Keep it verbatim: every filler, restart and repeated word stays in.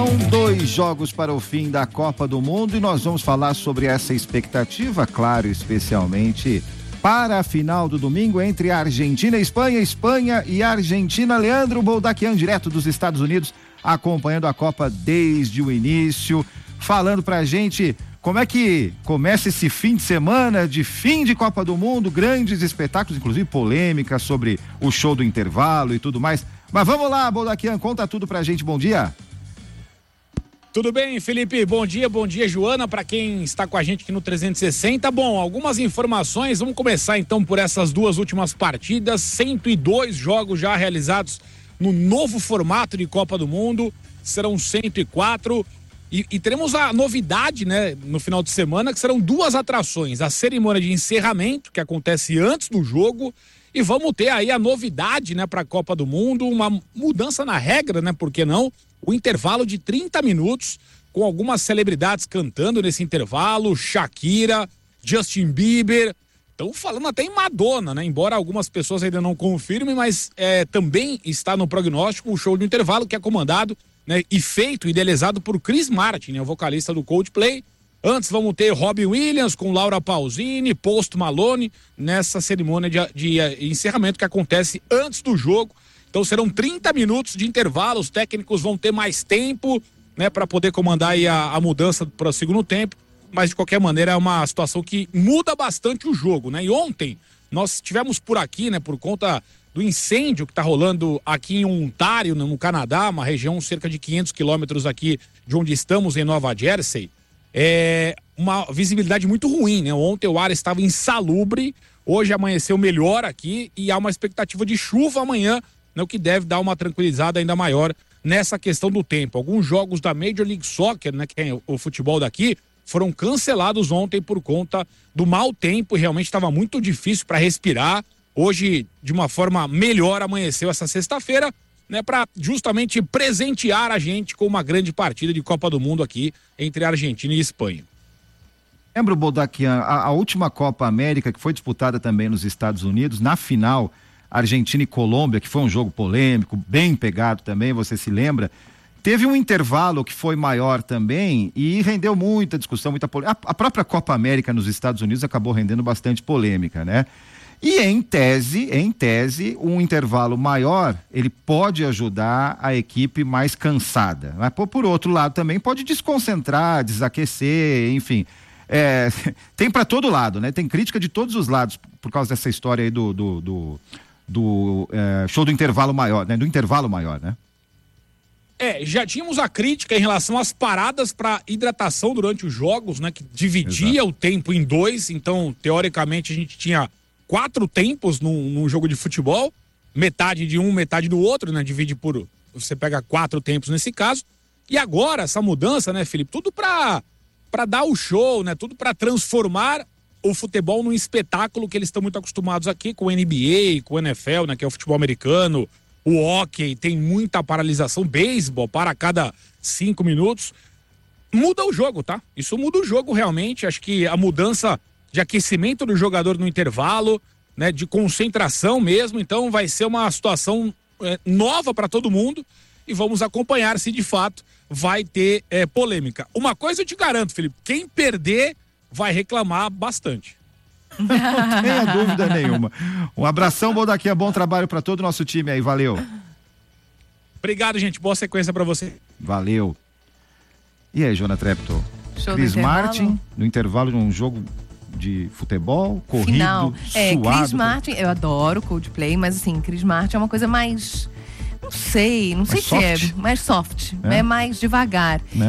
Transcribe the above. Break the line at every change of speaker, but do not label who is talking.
Dois jogos para o fim da Copa do Mundo e nós vamos falar sobre essa expectativa, claro, especialmente para a final do domingo entre Argentina e Espanha, Espanha e Argentina. Leandro Boldaquian, direto dos Estados Unidos, acompanhando a Copa desde o início, falando pra gente como é que começa esse fim de semana de fim de Copa do Mundo, grandes espetáculos, inclusive polêmica sobre o show do intervalo e tudo mais. Mas vamos lá, Boldaquian, conta tudo pra gente, bom dia.
Tudo bem, Felipe? Bom dia, bom dia, Joana, para quem está com a gente aqui no trezentos e sessenta. Bom, algumas informações, vamos começar então por essas duas últimas partidas, cento e dois jogos já realizados no novo formato de Copa do Mundo, serão cento e quatro, e, e teremos a novidade, né, no final de semana, que serão duas atrações, a cerimônia de encerramento, que acontece antes do jogo, e vamos ter aí a novidade, né, para a Copa do Mundo, uma mudança na regra, né, por que não? O intervalo de trinta minutos, com algumas celebridades cantando nesse intervalo, Shakira, Justin Bieber, estão falando até em Madonna, né? Embora algumas pessoas ainda não confirmem, mas é, também está no prognóstico o show do intervalo, que é comandado, né, e feito, idealizado por Chris Martin, né, o vocalista do Coldplay. Antes vamos ter Robbie Williams com Laura Pausini, Post Malone, nessa cerimônia de, de, de encerramento que acontece antes do jogo. Então serão trinta minutos de intervalo, os técnicos vão ter mais tempo, né, para poder comandar aí a, a mudança para o segundo tempo, mas de qualquer maneira é uma situação que muda bastante o jogo, né? E ontem nós tivemos por aqui, né, por conta do incêndio que está rolando aqui em Ontário, no Canadá, uma região cerca de quinhentos quilômetros aqui de onde estamos, em Nova Jersey, é uma visibilidade muito ruim, né? Ontem o ar estava insalubre, hoje amanheceu melhor aqui e há uma expectativa de chuva amanhã, né, o que deve dar uma tranquilizada ainda maior nessa questão do tempo. Alguns jogos da Major League Soccer, né, que é o futebol daqui, foram cancelados ontem por conta do mau tempo e realmente estava muito difícil para respirar. Hoje, de uma forma melhor, amanheceu essa sexta-feira, né, para justamente presentear a gente com uma grande partida de Copa do Mundo aqui entre Argentina e Espanha.
Lembra, Boldaquian, a, a última Copa América, que foi disputada também nos Estados Unidos, na final, Argentina e Colômbia, que foi um jogo polêmico, bem pegado também, você se lembra? Teve um intervalo que foi maior também e rendeu muita discussão, muita polêmica. A, a própria Copa América nos Estados Unidos acabou rendendo bastante polêmica, né? E em tese, em tese, um intervalo maior, ele pode ajudar a equipe mais cansada. Mas por outro lado também pode desconcentrar, desaquecer, enfim. É, tem para todo lado, né? Tem crítica de todos os lados por causa dessa história aí do... do, do do é, show do intervalo maior, né? Do intervalo maior, né?
É, já tínhamos a crítica em relação às paradas para hidratação durante os jogos, né? Que dividia Exato. O tempo em dois, então, teoricamente, a gente tinha quatro tempos num, num jogo de futebol, metade de um, metade do outro, né? Divide por, você pega quatro tempos nesse caso, e agora, essa mudança, né, Felipe? Tudo para para dar o show, né? Tudo para transformar o futebol num espetáculo que eles estão muito acostumados aqui com o N B A, com o N F L, né, que é o futebol americano, o hóquei, tem muita paralisação, beisebol para cada cinco minutos. Muda o jogo, tá? Isso muda o jogo realmente, acho que a mudança de aquecimento do jogador no intervalo, né, de concentração mesmo, então vai ser uma situação é, nova para todo mundo e vamos acompanhar se de fato vai ter é, polêmica. Uma coisa eu te garanto, Felipe, quem perder vai reclamar bastante.
Não tenha dúvida nenhuma. Um abração, Boldaquian, bom trabalho para todo o nosso time aí, valeu.
Obrigado, gente, boa sequência para você.
Valeu. E aí, Joana Treptow?
Show
Chris
do
Martin, no intervalo de um jogo de futebol, corrido,
Final. É,
suado.
Chris Martin, eu adoro Coldplay, mas assim, Chris Martin é uma coisa mais... Não sei, não sei
mais
se
soft?
é mais soft,
é,
é mais devagar.
Né?